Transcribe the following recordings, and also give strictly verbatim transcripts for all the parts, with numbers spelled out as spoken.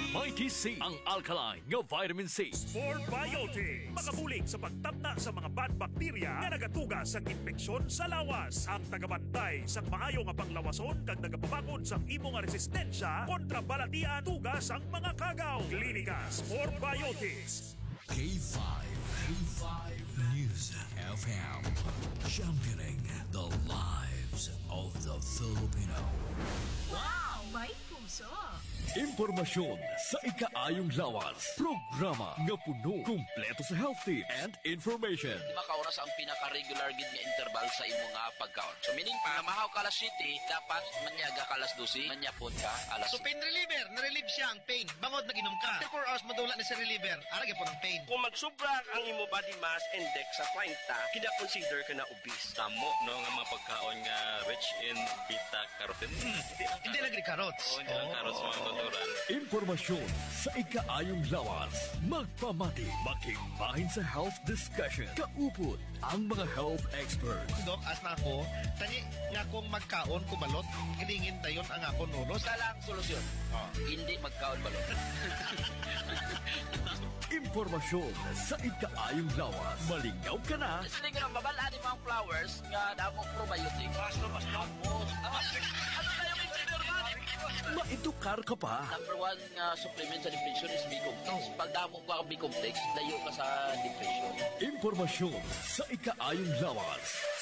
Mighty C, ang alkaline nga vitamin C. Sport Biotics, makabulig sa pagtabna sa mga bad bacteria nga nagatuga sa infeksyon sa lawas. Ang tagabantay sa maayo nga panglawason kag nagapabakod sa imo nga resistensya kontra balatian tugas ang mga kagaw. Klinika Sport Biotics. K five. K five News F M. Championing the lives of the Filipino. Wow! May puso! Impormasyon sa ikaayong lawas. Programa nga puno, kumpleto sa healthy and information. Makaoras ang pinaka-regular gid nga interval sa imo nga pagkaon. So meaning pa, mahaw ka alas siyete, dapat manyaga ka alas dose, manyapon ka alas So pain reliever, na-relieve siya ang pain. Bangod naginom ka. four hours madula na si reliever. Arag po ng pain. Kung magsubra ang imo body mass index sa thirty, kina-consider ka na obese. Tamo, no, nga mga pagkaon nga rich in beta-carotene. Hmm. Hindi lagi carrots. Oo, hindi lang carrots mga natural. Impormasyon sa ikaayong lawas. Magpamati, makimbahin sa health discussion. Kaupot ang mga health experts. Dok, as na ako, tani nga kung magkaon kubalot, kilingin tayon ang akon ulos. Isa lang solusyon. Oh. Hindi magkaon balot. Impormasyon sa ikaayong lawas. Malingaw ka na. Sige nga babalaan ni mga flowers nga damo probiotic. Basta basta mo. Ano tayo yung consider man? Maedukar ka pa. Number one nga supplement sa depression is B-complex. Pag damo ka ang B-complex, dayo ka sa depression. Impormasyon sa ikaayong lawas.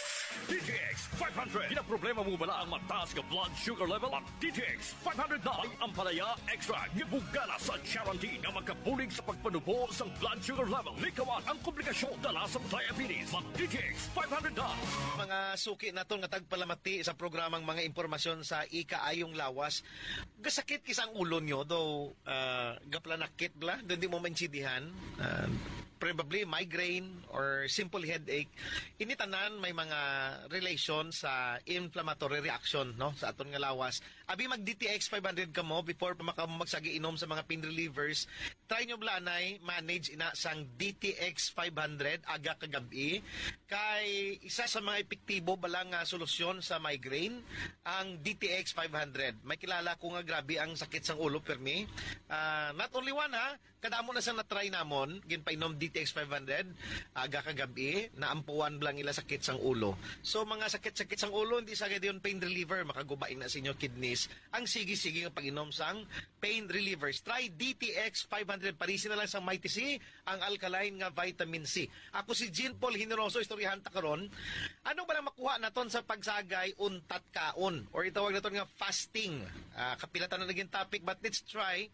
D T X five hundred. Kinaproblema mo bala ang mataas ka blood sugar level? Ang D T X five hundred na ay ang palaya extra nga bugana sa guarantee nga magkabulig sa pagpanubo sa blood sugar level. Likawan ang komplikasyon dala sa diabetes. Mag D T X five hundred na. Mga suki naton nga tagpalamati sa programang mga impormasyon sa ikaayong lawas. Gasakit kisang ulo nyo, though uh, gaplanakit bla, doon di mo maintindihan. Uh, probably migraine or simple headache. Initanan may mga relation sa inflammatory reaction no sa aton nga lawas. Abi mag D T X five hundred ka mo before pa makagsagi inom sa mga pain relievers. Try nyo blanay manage ina sang D T X five hundred aga kagabi kay isa sa mga epektibo balang nga solusyon sa migraine ang D T X five hundred. May kilala ko nga grabe ang sakit sang ulo permi. Uh, not only one ha, kadamo na sang na-try namon ginpainom D T X five hundred aga kagabi naampuan blang ila sakit sang ulo. So mga sakit-sakit sang ulo hindi sagad yon pain reliever makagubain na sa inyo kidneys. Ang sige-sige nga pag-inom sang pain relievers. Try D T X five hundred parisin na lang sang Mighty C ang alkaline nga vitamin C. Ako si Jean Paul Generoso istoryahan ta karon. Ano ba lang makuha naton sa pagsagay untat kaon or itawag naton nga fasting. Uh, kapilatan na naging topic but let's try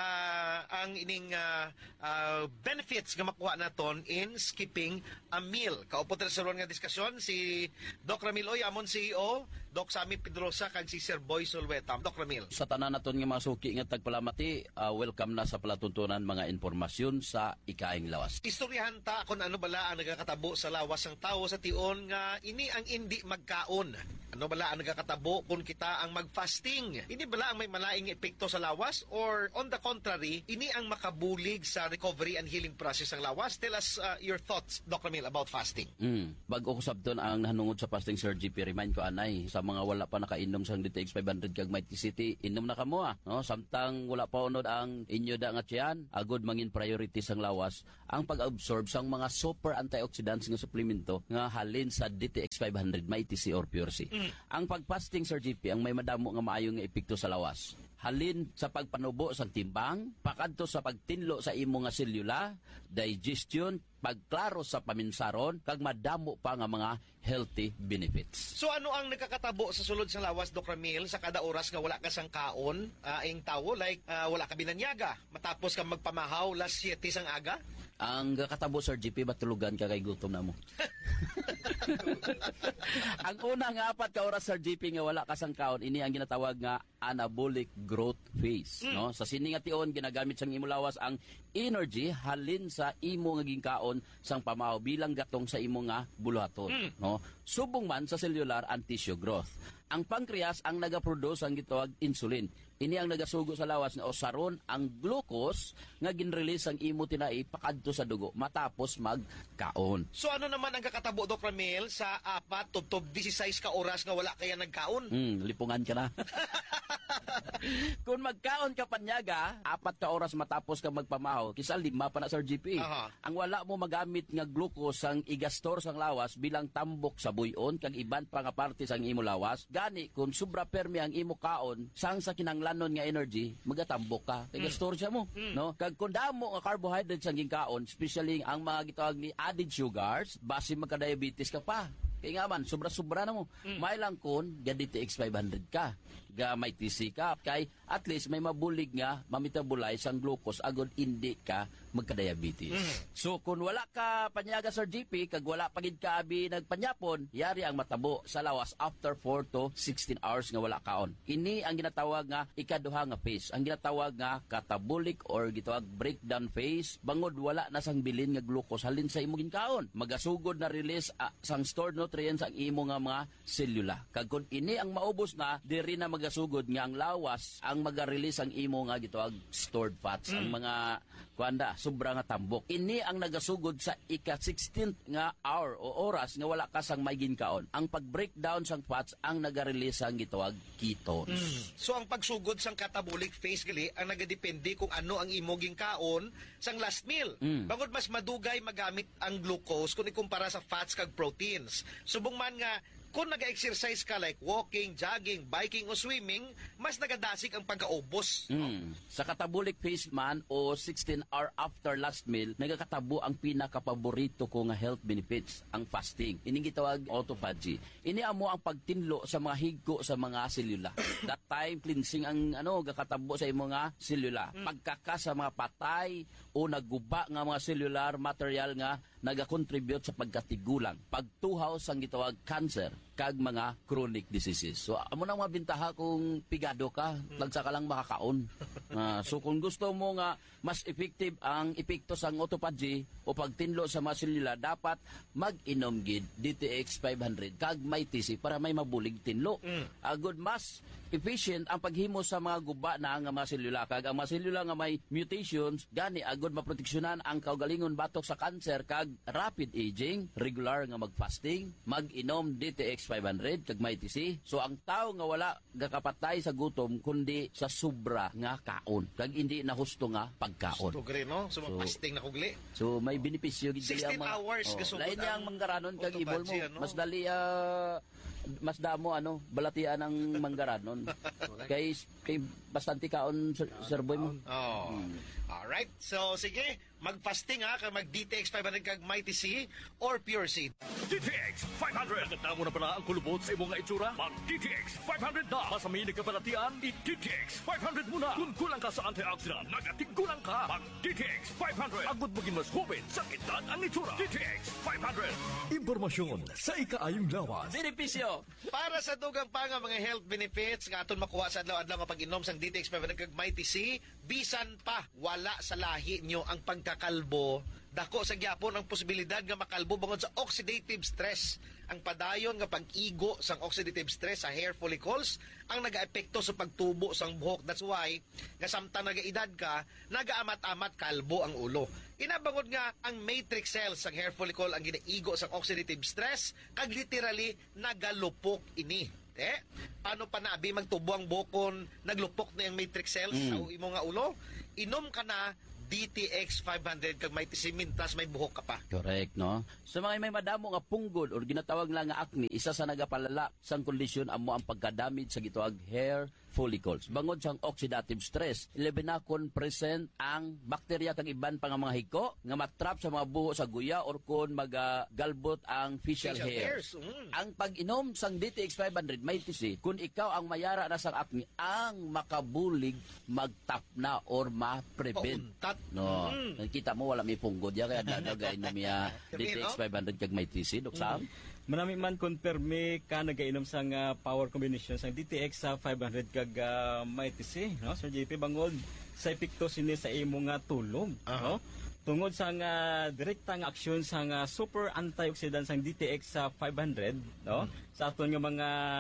uh, ang ining uh, uh, benefits nga makuha naton in skipping a meal. Kaupot sa ron nga diskusyon si Doc Ramil Oy, amon C E O, Doc Sammy Pedrosa kag si Sir Boy Solweta. Doc Ramil. Sa tanan naton nga mga suki nga tagpalamati, uh, welcome na sa palatuntunan mga impormasyon sa ikaayong lawas. Istoryahan ta kung ano bala ang nagakatabo sa lawas ng tao sa tion nga ini ang hindi magkaon. Ano bala ang nagakatabo kung kita ang mag-fasting? Ini bala ang may malaing epekto sa lawas or on the contrary, ini ang makabulig sa recovery and healing process ng lawas? Tell us uh, your thoughts, Doctor Ramil, about fasting. Mm. Bago ko sabton ang nahanungod sa fasting, Sir G P, remind ko anay, sa mga wala pa nakainom sa D T X five hundred kag Mighty City, inom na kamo ah. No? Samtang wala pa unod ang inyo da nga tiyan, agod mangin priority sang lawas, ang pag-absorb sang mga super antioxidants nga suplemento nga halin sa D T X five hundred, Mighty C or Pure C. Mm. Ang pag-fasting, Sir G P, ang may madamo nga maayo nga epekto sa lawas. Halin sa pagpanubo sang timbang, pakadto sa pagtinlo sa imo nga selula, digestion, pagklaro sa paminsaron, kag madamo pa nga mga healthy benefits. So ano ang nakakatabo sa sulod sa lawas, Doc Ramil, sa kada oras nga wala ka sang kaon, uh, ang tao, like uh, wala ka binanyaga, matapos ka magpamahaw, las siyete sang aga? Ang katabo, Sir G P, batulugan ka kay gutom na mo. Ang unang apat ka oras, Sir G P, nga wala kasang kaon, ini ang ginatawag nga anabolic growth phase. Mm. No? Sa sining nga tion, ginagamit sang imo lawas ang energy halin sa imo nga ginkaon sang pamahaw bilang gatong sa imo nga buluhaton. Mm. No? Subong man sa cellular and tissue growth. Ang pancreas ang nagaproduce ang gitawag insulin. Ini ang nagasugo sa lawas nga usaron ang glucose nga ginrelease ang imo tinai pakadto sa dugo matapos magkaon. So ano naman ang kakatabo, Doc Ramil, sa apat tubtob disisays ka oras nga wala kaya nagkaon? Hmm, lipungan ka na. Kung magkaon ka panyaga, apat ka oras matapos ka magpamahaw, kisa lima pa na Sir G P. Aha. Ang wala mo magamit nga glucose ang igastor sang lawas bilang tambok sa buyon kag iban pa nga parte sang imo lawas, gani kung sobra permi ang imo kaon, sang sa kinanglanon nga energy, magatambok ka. Kay gastor siya mo, no? Kag kung damo nga carbohydrates ang gingkaon, especially ang mga gitawag ni added sugars, base magka-diabetes ka pa. Kaya nga man, sobra-sobra na mo. Mm. May lang kun, ga D T X five hundred ka. Ga may T C ka. Kay at least may mabulig nga, mamitabolize ang glucose agod hindi ka magka-diabetes. Mm. So kung wala ka panyaga Sir G P, kag wala pagid ka abi nagpanyapon, yari ang matabo sa lawas after four to sixteen hours nga wala kaon. Ini ang ginatawag nga ikaduha nga phase. Ang ginatawag nga catabolic or gitawag breakdown phase. Bangod wala na sang bilin nga glucose halin sa imo ginkaon. Magasugod na release uh, sang stored nutrients ang imo nga mga selula. Kag kung ini ang maubos na, diri na magasugod nga ang lawas ang maga-release ang imo nga gitawag stored fats. Mm. Ang mga kuanda sobra nga tambok. Ini ang nagasugod sa ika-sixteenth nga hour o oras nga wala ka sang may ginkaon. Ang pag-breakdown sang fats ang naga-release ang gitawag ketones. Mm. So ang pagsugod sang catabolic phase gali ang nagadepende kung ano ang imo ginkaon sang last meal. Mm. Bangod mas madugay magamit ang glucose kung ikumpara sa fats kag proteins. Subong man nga kung nag-exercise ka like walking, jogging, biking o swimming, mas nagadasig ang pagkaubos. Mm. Sa catabolic phase man o sixteen hour after last meal, nagakatabo ang pinakapaborito ko nga health benefits, ang fasting. Ining gitawag autophagy. Ini amo ang pagtinlo sa mga higko sa mga selula. That time cleansing ang ano gakatabo sa imo nga selula. Mm. Pagkaka sa mga patay o nagguba nga mga cellular material nga nagakontribute sa pagkatigulang, pagtuhaw sang gitawag cancer kag mga chronic diseases. So amo nang mga bintaha kung pigado ka, lagsa ka lang makakaon. Uh, so kung gusto mo nga mas effective ang epekto sang autophagy o pagtinlo sa mga selula, dapat mag-inom gid D T X five hundred kag may T C para may mabulig tinlo. Mm. Agud mas efficient ang paghimo sa mga guba na nga mga selula, kag ang mga selula nga may mutations gani agud maproteksyonan ang kaugalingon batok sa cancer kag rapid aging, regular nga mag-fasting, mag-inom D T X five hundred kag may T C. So ang tao nga wala gakapatay sa gutom kundi sa sobra nga kaon kag hindi na husto nga pagkaon. Gusto gri no? So, so fasting na kugli. So may benepisyo gid sixteen hours oh, gasugod. lain niya ang manggaranon kag ibol mo. Ano? Mas dali uh, mas damo ano balatian ang manggaranon. kay kay bastante kaon Sir, Sir Boy mo. Oh. Hmm. All right. So sige, mag-fasting ha, kag mag-D T X five hundred kag Mighty C or Pure Seed. D T X five hundred. Nagtamo na pala ang kulubot sa imong nga itsura? Mag-D T X five hundred na. Masaminig ka palatian, i-D T X five hundred muna. Kung kulang ka sa antioxidant, nagatigulang ka. Mag-D T X five hundred. Agad maging mas hubin, sakitan ang itsura. D T X five hundred. Impormasyon sa ikaayong lawas. Benepisyo. Para sa dugang pa nga mga health benefits nga aton makuha sa adlaw-adlaw nga pag-inom sang D T X five hundred kag Mighty C, bisan pa wala sa lahi nyo ang pagkakalbo, dako sa gyapon ang posibilidad nga makalbo bangod sa oxidative stress. Ang padayon nga pag-igo sang oxidative stress sa hair follicles ang nagaepekto sa pagtubo sang buhok. That's why nga samtang nagaedad ka, nagaamat-amat kalbo ang ulo. Inabangod nga ang matrix cells sang hair follicle ang ginaigo sang oxidative stress kag literally nagalupok ini. Eh, paano pa na abi magtubo ang bukon, naglupok na yung matrix cells mm. sa imo nga ulo? Inom ka na D T X five hundred kag may tisimintas may buhok ka pa. Correct, no? Sa mga may madamo nga punggol or ginatawag lang nga acne, isa sa nagapalala sang kondisyon amo ang pagkadamage sa gitawag hair follicles. Bangod sang oxidative stress, ilabi na kung present ang bakterya kag iban pa nga mga hiko nga matrap sa mga buho sa guya or kung magagalbot ang facial, facial hairs. hairs. Mm. Ang pag-inom sang D T X five hundred may T C, kung ikaw ang mayara na sang acne, ang makabulig magtapna or ma-prevent. Pauntat. No, mm. nakita mo wala may punggod ya kaya dadagay na miya D T X five hundred kag may T C, Dok Sam. Mm. Manami man konperme ka nagainom sang uh, power combination sang D T X sa five hundred kag uh, may T C, no? Sir J P bangod sa epekto sini sa imo nga tulog, uh-huh. no? Tungod sa nga direkta nga aksyon sa nga super antioxidant sang D T X sa five hundred, no? Mm. Sa aton nga mga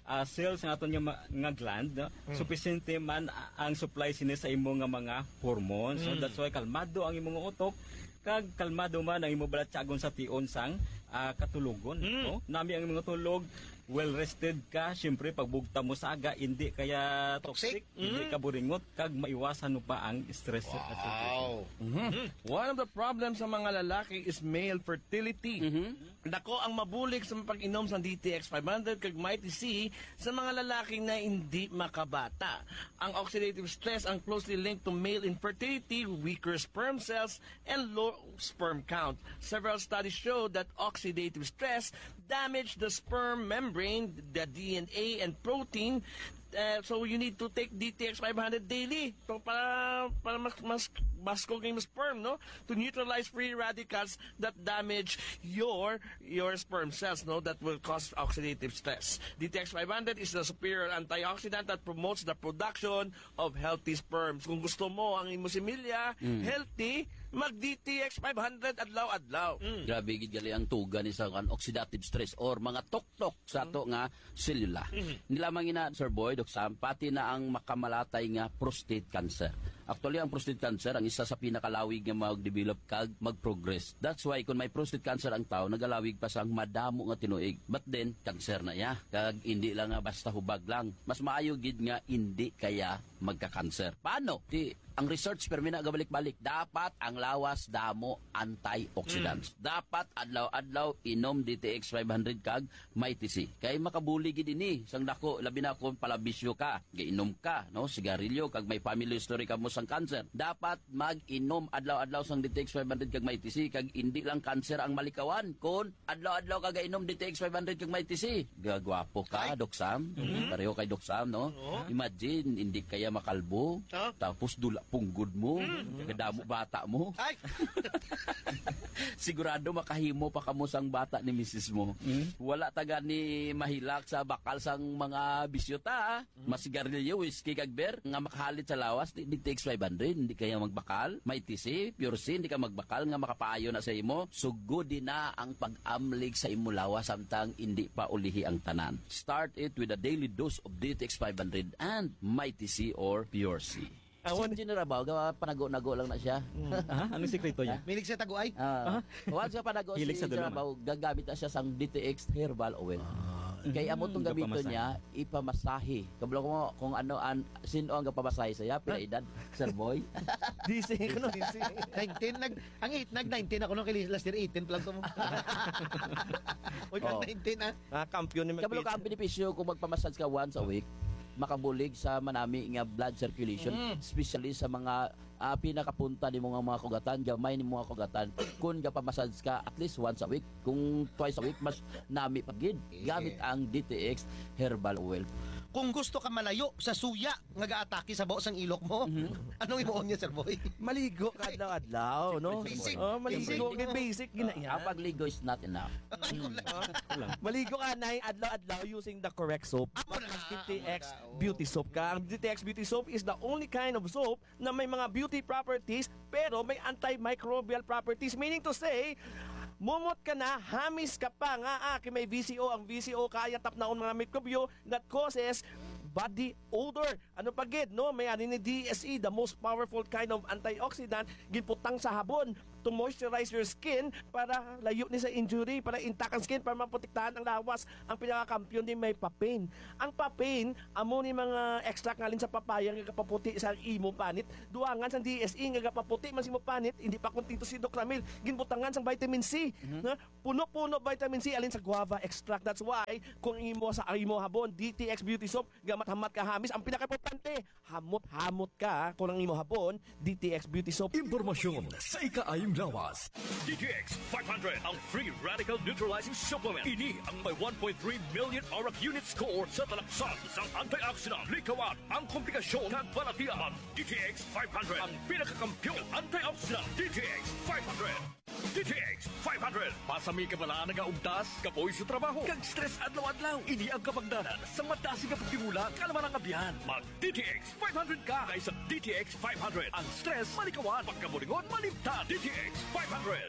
uh, cells nga aton nga, ma- nga gland, no? Mm. Sufficiente man a- ang supply sini sa imo nga mga hormones. So Mm. that's why kalmado ang imo nga utok, kag kalmado man ang imo balat tiyagon sa tion sang ah, katulugon. Mm. No? Nami ang mga tulog, well rested ka, syempre pagbugta mo sa aga, hindi kaya toxic, Toxic? hindi Mm. ka buringot, kag maiwasan mo pa ang stress. Wow. Mhm. One of the problems sa mga lalaki is male fertility. Dako ang mabulig sa pag-inom sa D T X five hundred kag Mighty C sa mga lalaki na hindi makabata. Ang oxidative stress ang closely linked to male infertility, weaker sperm cells, and low sperm count. Several studies show that oxidative stress damage the sperm membrane, the D N A and protein. Uh, so you need to take D T X five hundred daily so para para mas mas mas cooking sperm, no, to neutralize free radicals that damage your your sperm cells, no, that will cause oxidative stress. D T X five hundred is a superior antioxidant that promotes the production of healthy sperms. Kung gusto mo ang imo similya healthy, mag D T X five hundred adlaw-adlaw. Grabe gid gali ang tuga ni sa kan oxidative stress or mga tuktok sa to nga selula. Hindi lamang ina Sir Boy Doc Sam, pati na ang makamalatay nga prostate cancer. Actually ang prostate cancer ang isa sa pinakalawig nga mag-develop kag mag-progress. That's why kung may prostate cancer ang tao, nagalawig pa sang madamo nga tinuig. But then cancer na ya. Kag hindi lang nga basta hubag lang. Mas maayo gid nga hindi kaya magka-cancer. Paano? Di ang research permina gabalik-balik, dapat ang lawas damo antioxidants. Mm. Dapat adlaw-adlaw inom D T X five hundred kag Mighty C. Kay makabuli gid ini sang dako labi na kung palabisyo ka, giinom ka, no, sigarilyo kag may family history ka mo sang cancer. Dapat mag-inom adlaw-adlaw sang D T X five hundred kag Mighty C kag hindi lang cancer ang malikawan kun adlaw-adlaw ka gainom D T X five hundred kag Mighty C. Gagwapo ka, Doc Sam. Mm-hmm. Pareho kay Doc Sam, no? Oh. Imagine hindi kaya makalbo, huh? Tapos dula punggod mo, mm. kadamo bata mo. Ay. Sigurado makahimo pa kamo sang bata ni misis mo. Mm. Wala taga ni mahilak sa bakal sang mga bisyota, mm. masigarilyo, whiskey kag beer nga makahalit sa lawas D T X five hundred, hindi kaya magbakal. Mighty C, Pure C, hindi ka magbakal nga makapaayo na sa imo. Sugod din na ang pag-amlig sa imo lawas samtang hindi pa ulihi ang tanan. Start it with a daily dose of D T X five hundred and Mighty C or Pure C. Si General Bao, gawa panago-nago lang na siya. Ah, anong sikreto niya? Milig sa taguay? Ah, once ka panago si Hilig sa General dulo Bao, gagamit na siya sang D T X herbal oil. Kaya amo tong gamito Gapamasahe. niya, ipamasahe. Kabalo ko mo kung ano an sino ang gapamasahe saya, pila edad, Sir Boy. D C ko no, D C. nineteen nag ang eight nag nineteen ako no kay last year eighteen pa lang to mo. Oy, Oh. nineteen ah. Ah, kampiyon ni Kabalo ka ang benepisyo kung magpamassage ka once a week, makabulig sa manami nga blood circulation, Mm. especially sa mga uh, pinakapunta ni mga mga kugatan, gamay ni mga kugatan. Kung gapamassage ka at least once a week, kung twice a week, mas nami pagid. Gamit ang D T X herbal oil. Kung gusto ka malayo sa suya nga gaatake sa baos ang ilok mo, anong imuon niya, Sir Boy? Maligo ka adlaw-adlaw, no? Basic. Oh, maligo, Basic. basic, basic ginaya. Ang pagligo is not enough. Maligo ka na adlaw-adlaw using the correct soap. D T X Beauty Soap ka. Ang D T X Beauty Soap is the only kind of soap na may mga beauty properties pero may antimicrobial properties. Meaning to say, mumot ka na, hamis ka pa nga, ah, kay may V C O. Ang V C O kaya tap na mga mikrobyo that causes body odor. Ano pa gid, no? May ani ni D S E, the most powerful kind of antioxidant, ginputang sa habon to moisturize your skin para layo ni sa injury, para intact ang skin, para maprotektahan ang lawas. Ang pinakakampiyon din may papain. Ang papain, amo ni mga extract ngalin sa papaya nga kapaputi sa imo panit. Duangan sa D S E nga kapaputi man si mo panit, hindi pa kontento si Doc Ramil. Ginbutangan sa vitamin C. Mm-hmm. Na puno-puno vitamin C alin sa guava extract. That's why kung imo sa imo habon, D T X Beauty Soap, gamat-hamat ka hamis, ang pinaka-importante, hamot-hamot ka kung ang imo habon, D T X Beauty Soap. Impormasyon sa ikaayong lawas. D T X five hundred, ang free radical neutralizing supplement. Ini ang may one point three million auric unit score sa talaksan sang antioxidant. Likawan ang komplikasyon ng balatian. Ang D T X five hundred, ang pinakakampiyon antioxidant. D T X five hundred. D T X five hundred. Pasami ka bala nagaugtas, kapoy sa trabaho, kag stress adlaw-adlaw. Ini ang kapagdanan sa matasig ka pagtimula, kalaman ang abiyan. Mag D T X five hundred ka kay sa D T X five hundred. Ang stress malikawan, pagkabulingon malimtan. D T X five hundred. Ita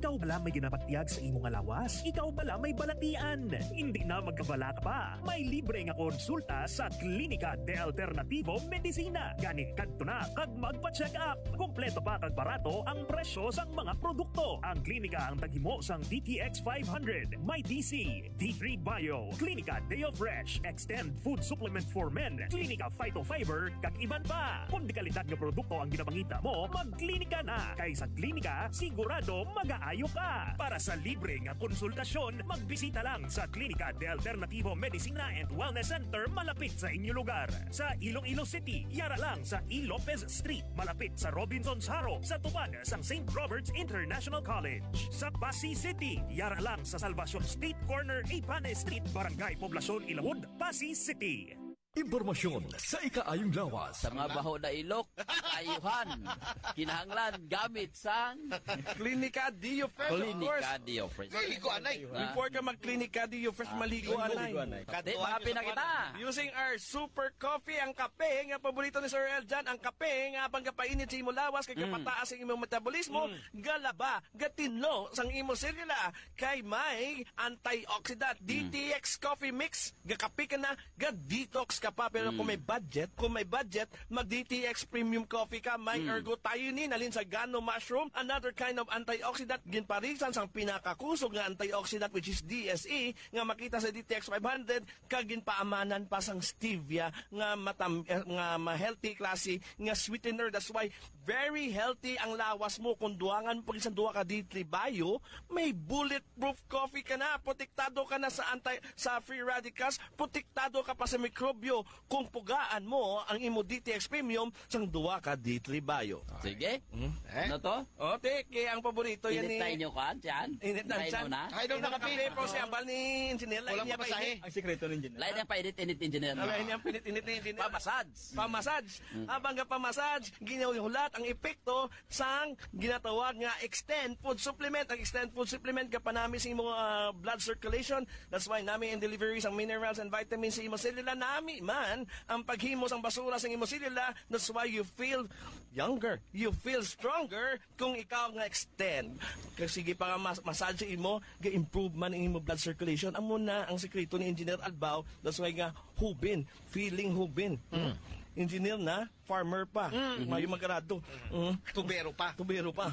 Ikaw bala may ginapatiyag sa imong lawas? Ikaw bala may balatian? Hindi na magkabala ka pa. May libre nga konsulta sa Klinika de Alternativo Medicina. Ganit kadto na kag magpa-check up. Kompleto pa kag barato ang presyo sang mga produkto. Ang klinika ang taghimo sang D T X five hundred, may D C, D three Bio, Klinika Deo Fresh, Extend Food Supplement for Men, Klinika Phytofiber, kag iban pa. Kung di kalidad nga produkto ang ginapangita mo, magklinika na. Kay sa klinika, sigurado mag-aayo ka. Para sa libre nga konsultasyon, magbisita lang sa Klinika de Alternativo Medicina and Wellness Center malapit sa inyo lugar. Sa Iloilo City, yara lang sa E. Lopez Street, malapit sa Robinson's Haro, sa tupad sang Saint Robert's International College. Sa Pasig City, yara lang sa Salvacion Street Corner, Ipane Street, Barangay Poblacion, Ilawod, Pasig City. Impormasyon sa ikaayong lawas. Sa mga baho na ilok, ayuhan, kinahanglan, gamit sang Klinika Dio Fresh, of course. Klinika Dio Fresh. Maligo, anay. Before ka mag-Klinika Dio Fresh, maligo, anay. Di, maapi na kita. Using our super coffee, ang kape, nga paborito ni Sir Eljan, ang kape, nga pangkapainit sa imong lawas, kay kapataas ang imong metabolismo, galaba, gatinlo, sang imong selula, kay may antioxidant, D T X Coffee Mix, gakape ka na, ga-detox ka pa, pero kung may budget, kung may budget, mag-D T X Premium Coffee ka, may ergothioneine, alin sa gano mushroom, another kind of antioxidant, ginparisan sang pinakakusog nga antioxidant, which is D S E, nga makita sa D T X five hundred, kagin paamanan pa sang stevia, nga matam, eh, nga ma-healthy klase, nga sweetener, that's why, very healthy ang lawas mo, kung duwangan mo pag isang duwa ka D three Bio, may bulletproof coffee ka na, protektado ka na sa anti, sa free radicals, protektado ka pa sa mikrobyo, kung pugaan mo ang imo D T X Premium sang duwa ka D three Bio. Sige. Hmm? Eh? Ano to? O, te, kaya ang paborito yan ni... Init tayo nyo ka, Tiyan? Init na Tayo dyan. na? Ay, daw Init na nakape. kape, pero si Ambal ni Engineer, lain Walang niya pa pamasahe. init. Ang sikreto ng engineer. Lain yung painit-init engineer. Lain niya pinit-init ni Engineer. Pamasage. Pamasage. Habang nga pamasage, ginahulat ang epekto sang ginatawag nga extend food supplement. Ang extend food supplement ka panami sa imong uh, blood circulation. That's why nami and delivery sang minerals and vitamins sa imong selula. Nami man ang paghimo sang basura sa imong selula. That's why you feel younger. You feel stronger kung ikaw nga extend. Kasi sige pa nga mas massage imo, ga-improve man ang imong blood circulation. Amo na ang sekreto ni Engineer Albao. That's why nga hubin, feeling hubin. Mm. Engineer na, farmer pa. Mm-hmm. Mayo magkarado. Mm. Tubero pa. Tubero pa.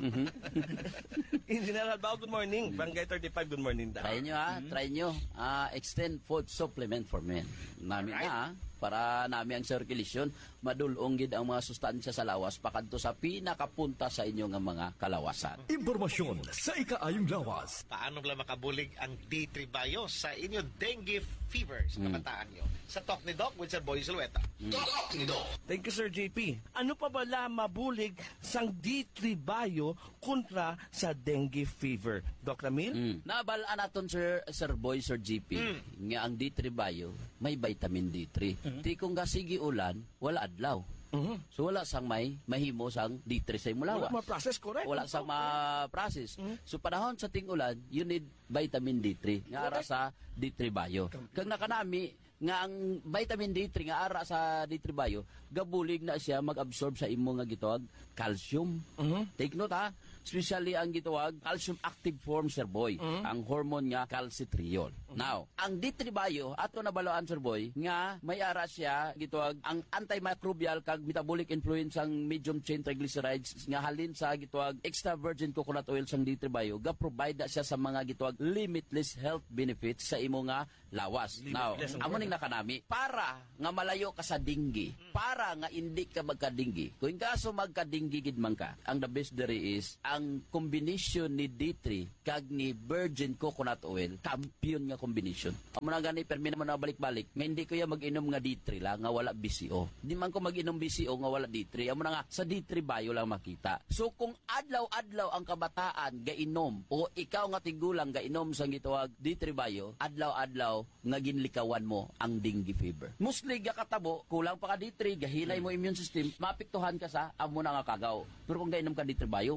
Engineer Albao, good morning. Barangay thirty-five, good morning. Da. Try nyo ha, try nyo. Uh, extend food supplement for men. Namin Alright. na, para namin ang circulation, madulong gid ang mga sustansya sa lawas pakadto sa pinakapunta sa inyo nga mga kalawasan. Impormasyon sa ikaayong lawas. Paano lang makabulig ang D three Bio sa inyo dengue fever sa kabataan nyo? Sa Talk ni Doc with Sir Boy Zulueta. Talk ni Doc. Thank you, Sir J P. Ano pa bala mabulig sang D three Bio kontra sa dengue fever? Doc Ramil? Mm. Nabalaan naton Sir Sir Boy, Sir G P, nga ang D three Bio may vitamin D three. Ti kung gasigi ulan, wala adlaw. Mhm. So wala sang may mahimo sang D three sa imong lawas. Wala ma-process, correct? Wala sang ma-process. So panahon sa ting-ulan, you need vitamin D three nga ara sa D three Bio. Kag nakanami nga ang vitamin D three nga ara sa D three Bio, gabulig na siya mag-absorb sa imo nga gitawag calcium. Take note ha. Especially ang gitawag calcium active form, Sir Boy. Ang hormone nga calcitriol. Now, ang D three Bio ato nabaloan, Sir Boy, nga may ara siya gitawag ang antimicrobial kag metabolic influence ang medium chain triglycerides nga halin sa gitawag extra virgin coconut oil sang D three Bio, ga provide na siya sa mga gitawag limitless health benefits sa imo nga lawas. Now, amo ning nakanami para nga malayo ka sa dinggi, para nga hindi ka magkadinggi. Kung kaso magkadinggi gid man ka, ang the best there is ang combination ni D three kag ni virgin coconut oil, champion nga combination. Amo na gani permi naman na balik-balik, nga hindi ko ya mag-inom nga D three lang nga wala B C O. Di man ko mag-inom B C O nga wala D three. Amo na nga sa D three Bio lang makita. So kung adlaw-adlaw ang kabataan gainom o ikaw nga tigulang gainom sa gitawag D three Bio, adlaw-adlaw nga ginlikawan mo ang dengue fever. Mostly gakatabo, kulang pa ka D three, gahinay mo immune system, maapektuhan ka sa amo na nga kagaw. Pero kung gainom ka D three Bio, bakod imo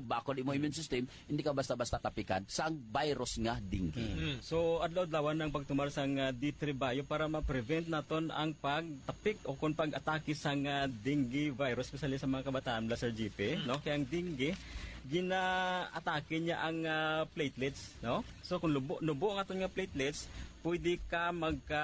imo immune system, hindi ka basta-basta tapikan sa virus nga dengue. So adlaw-adlawan ng pagtumar sang uh, D three bio para ma-prevent naton ang pagtapik o kung pag-atake sang uh, dengue virus especially sa mga kabataan la Sir G P, no? Kaya ang dengue gina-atake niya ang uh, platelets, no? So kung lubo nubo ang aton nga platelets, pwede ka magka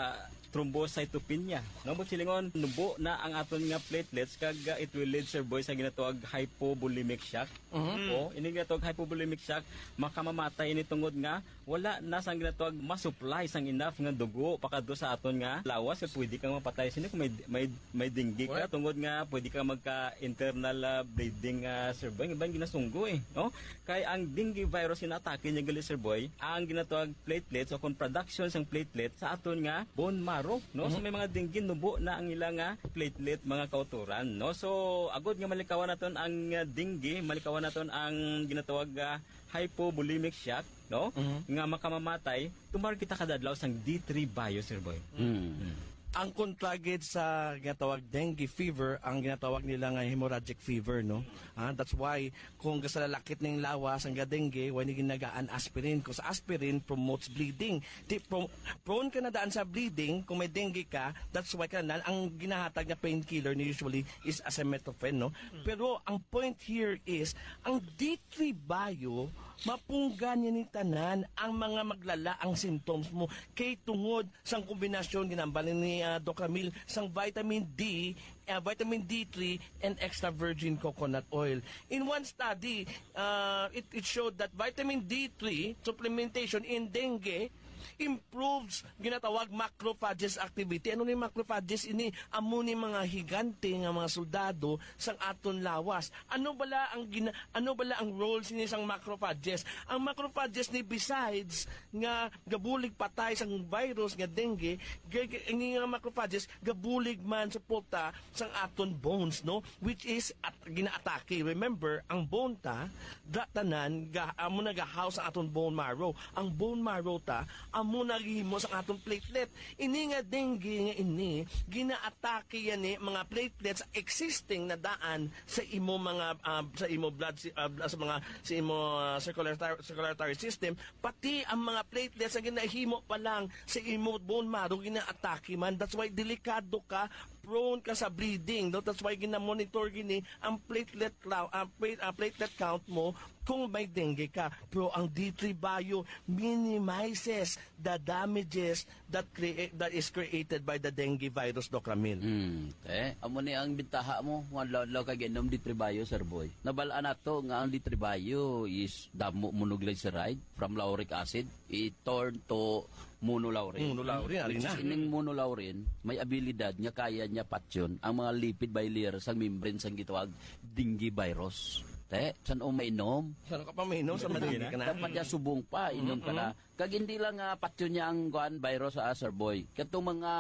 thrombocytopenia. No, mo silingon nubo na ang aton nga platelets kag uh, it will lead Sir Boy sa ginatawag hypovolemic shock. Mhm. O ini ginatawag hypovolemic shock, makamamatay ini tungod nga wala na sang ginatawag ma-supply sang enough nga dugo pakadto sa aton nga lawas kag pwede kang mapatay sini kung may may, may dengue ka tungod nga pwede ka magka internal uh, bleeding uh, Sir Boy iban ginasunggo eh, no? Kay ang dengue virus inatake niya gali Sir Boy ang ginatawag platelets o kung production sang platelet sa aton nga bone marrow, no? So may mga dengue nubo na ang ilang nga platelet mga kauturan, no? So agod nga malikawan naton ang uh, dengue, malikawan naton ang ginatawag uh, hypovolemic shock, no? Nga makamamatay, tumar kita kadadlaw sang D three bio Sir Boy. Mm. Ang kontragid sa ginatawag dengue fever, ang ginatawag nila nga hemorrhagic fever, no? Ah, that's why kung sa lalakit ng lawas ang dengue, why ni ginagaan aspirin. Kung sa aspirin promotes bleeding. Di, pro, prone ka na daan sa bleeding kung may dengue ka, that's why ka na, ang ginahatag na painkiller ni usually is acetaminophen, no? Pero ang point here is, ang D three bio, mapunggan niya ni tanan ang mga maglala ang symptoms mo kay tungod sang kombinasyon ginambalin ni uh, Doc Ramil sang vitamin D, uh, vitamin D three and extra virgin coconut oil. In one study, uh, it, it showed that vitamin D three supplementation in dengue improves ginatawag macrophages activity. Ano ni macrophages? Ini amo ni mga higante nga mga soldado sang aton lawas. Ano bala ang gina, ano bala ang role sini sang macrophages? Ang macrophages ni besides nga gabulig patay sang virus nga dengue, ini nga macrophages gabulig man suporta sang aton bones, no? Which is at ginaatake. Remember, ang bone ta datanan ga amo nagahouse sa aton bone marrow. Ang bone marrow ta amo nagihimo sa atong platelet. Ini nga dengue nga ini, ginaatake yan eh, mga platelets existing na daan sa imo mga uh, sa imo blood uh, sa mga sa imo uh, circulatory, circulatory system, pati ang mga platelets na ginahimo pa lang sa imo bone marrow ginaatake man. That's why delikado ka, prone ka sa bleeding, no? That's why gina-monitor gini ang platelet count, uh, plate, uh, platelet count mo kung may dengue ka. Pero ang D three bio minimizes the damages that create that is created by the dengue virus, Doc Ramil. Hmm. Eh, amo ni ang bintaha mo, mga law kag inom D three bio, Sir Boy. Nabalaan nato nga ang D three bio is damo monoglyceride from lauric acid, it turn to monolaurin. Monolaurin, Which na. is ining monolaurin, may abilidad nga kaya niya patyon ang mga lipid bilayer sa membrane sang gitawag dengue virus. Te, san o mainom? Saan ka pa mainom sa madali ka na? Dapat niya subong pa, inom ka na. Kag hindi lang uh, patyo niya ang guan virus sa Sir Boy. Katong mga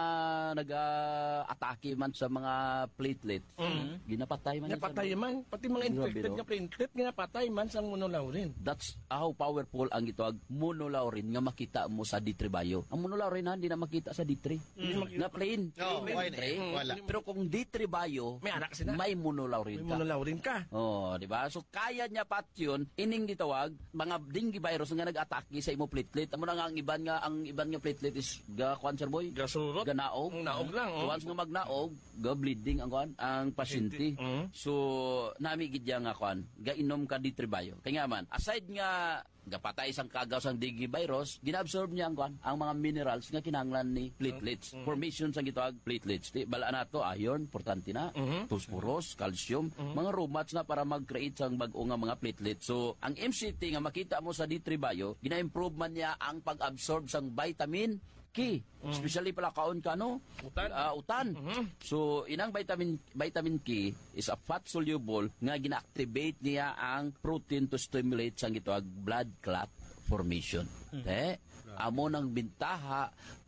nag-atake man sa mga platelet, Mm. ginapatay man. Napatay man, pati mga infected nga platelet ginapatay man sa monolaurin. That's how powerful ang gitawag monolaurin nga makita mo sa D three bio. Ang monolaurin ha, hindi na makita sa D three. Mm. Na plain. No, plain, why plain. na? Wala. Pero kung D three bio, May anak sila. may monolaurin May ka. monolaurin ka. Oh, di ba? So kaya niya patyon ining gitawag mga dengue virus nga nag-atake sa imo platelet. Amo na nga ang iban nga ang iban nga platelet is ga kwan Sir Boy. Gasurot. Ganaog. Ang naog lang, oh. Once nga magnaog, ga bleeding ang kwan ang pasyente. Mm. So nami gid nga kwan, ga inom ka D three bio. Kaya nga man, aside nga gapatay sang kagaw sang dengue virus, ginaabsorb niya ang kwan, ang mga minerals nga kinahanglan ni platelets. Mm. Formation sang gitawag platelets. Di bala nato iron, importante na, Mhm. phosphorus, calcium, mga romats na para mag-create sang bag-o nga mga platelets. So ang M C T nga makita mo sa D three bio, gina-improve man niya ang pag-absorb sang vitamin K. Especially pala kaon ka no? Utan. Ah, utan. So inang vitamin vitamin K is a fat soluble nga gina-activate niya ang protein to stimulate sang gitawag blood clot formation. Eh, amo nang bintaha